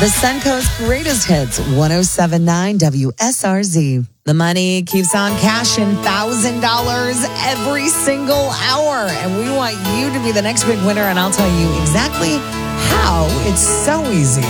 The Suncoast Greatest Hits, 107.9 WSRZ. The money keeps on cashing $1,000 every single hour. And we want you to be the next big winner. And I'll tell you exactly how. It's so easy.